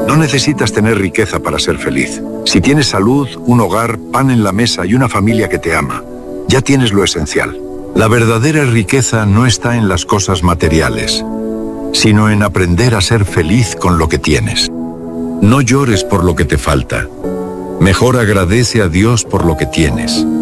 No necesitas tener riqueza para ser feliz. Si tienes salud, un hogar, pan en la mesa y una familia que te ama, ya tienes lo esencial. La verdadera riqueza no está en las cosas materiales, sino en aprender a ser feliz con lo que tienes. No llores por lo que te falta. Mejor agradece a Dios por lo que tienes.